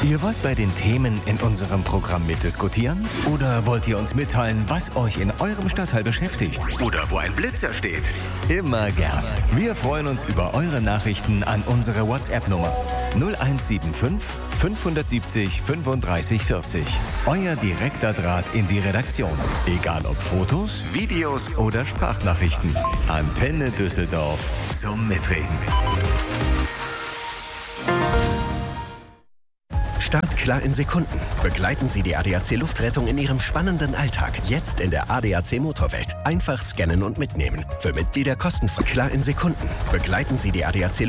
Ihr wollt bei den Themen in unserem Programm mitdiskutieren? Oder wollt ihr uns mitteilen, was euch in eurem Stadtteil beschäftigt? Oder wo ein Blitzer steht? Immer gern. Wir freuen uns über eure Nachrichten an unsere WhatsApp-Nummer 0175 570 35 40. Euer direkter Draht in die Redaktion. Egal ob Fotos, Videos oder Sprachnachrichten. Antenne Düsseldorf zum Mitreden. Startklar in Sekunden. Begleiten Sie die ADAC Luftrettung in Ihrem spannenden Alltag. Jetzt in der ADAC Motorwelt. Einfach scannen und mitnehmen. Für Mitglieder kostenfrei. Klar in Sekunden. Begleiten Sie die ADAC